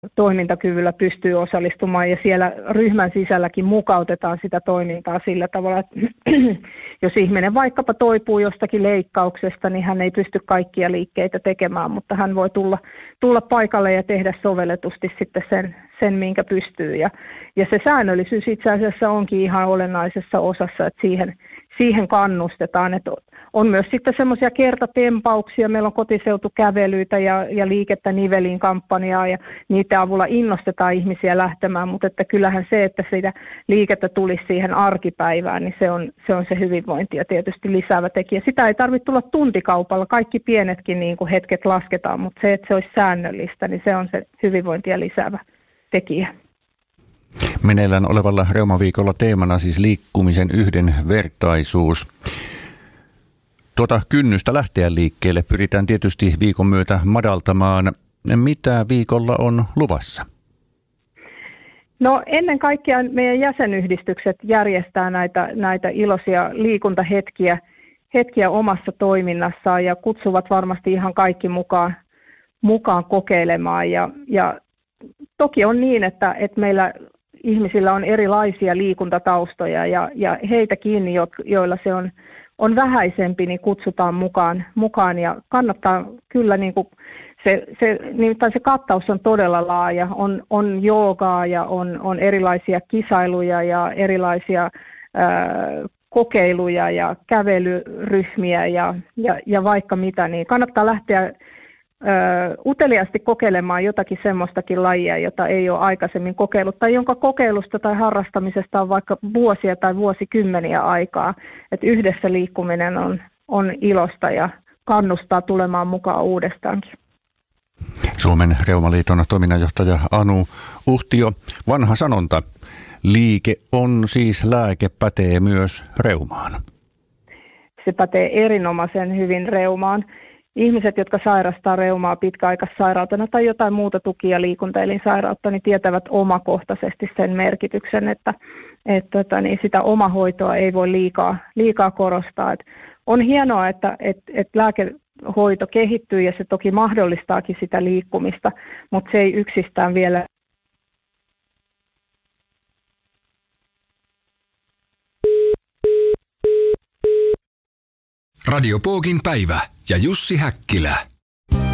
toimintakyvyllä pystyy osallistumaan ja siellä ryhmän sisälläkin mukautetaan sitä toimintaa sillä tavalla, että jos ihminen vaikkapa toipuu jostakin leikkauksesta, niin hän ei pysty kaikkia liikkeitä tekemään, mutta hän voi tulla paikalle ja tehdä sovelletusti sitten sen minkä pystyy. Ja se säännöllisyys itse asiassa onkin ihan olennaisessa osassa, että siihen kannustetaan, että on myös sitten semmoisia kertatempauksia, meillä on kotiseutukävelyitä ja liikettä niveliin kampanjaa ja niitä avulla innostetaan ihmisiä lähtemään, mutta että kyllähän se, että siitä liikettä tulisi siihen arkipäivään, niin se on se hyvinvointia tietysti lisäävä tekijä. Sitä ei tarvitse tulla tuntikaupalla, kaikki pienetkin niin kuin hetket lasketaan, mutta se, että se olisi säännöllistä, niin se on se hyvinvointia lisäävä tekijä. Meneillään olevalla Reumaviikolla teemana siis liikkumisen yhdenvertaisuus. Tuota kynnystä lähteä liikkeelle pyritään tietysti viikon myötä madaltamaan. Mitä viikolla on luvassa? No ennen kaikkea meidän jäsenyhdistykset järjestää näitä iloisia liikuntahetkiä omassa toiminnassaan ja kutsuvat varmasti ihan kaikki mukaan kokeilemaan. Ja toki on niin, että meillä ihmisillä on erilaisia liikuntataustoja ja heitäkin, joilla se on vähäisempi, niin kutsutaan mukaan ja kannattaa kyllä nimittäin se kattaus on todella laaja. On joogaa ja on erilaisia kisailuja ja erilaisia kokeiluja ja kävelyryhmiä ja vaikka mitä, niin kannattaa lähteä uteliaasti kokeilemaan jotakin semmoistakin lajia, jota ei ole aikaisemmin kokeillut, tai jonka kokeilusta tai harrastamisesta on vaikka vuosia tai vuosikymmeniä aikaa. Että yhdessä liikkuminen on ilosta ja kannustaa tulemaan mukaan uudestaankin. Suomen Reumaliiton toiminnanjohtaja Anu Uhtio, vanha sanonta, liike on siis lääke, pätee myös reumaan. Se pätee erinomaisen hyvin reumaan. Ihmiset, jotka sairastaa reumaa pitkäaikaissairautena tai jotain muuta tuki- ja liikuntaelinsairautta, niin tietävät omakohtaisesti sen merkityksen, että sitä omahoitoa ei voi liikaa korostaa. On hienoa, että lääkehoito kehittyy ja se toki mahdollistaakin sitä liikkumista, mutta se ei yksistään vielä. Radio Pookin päivä ja Jussi Häkkilä.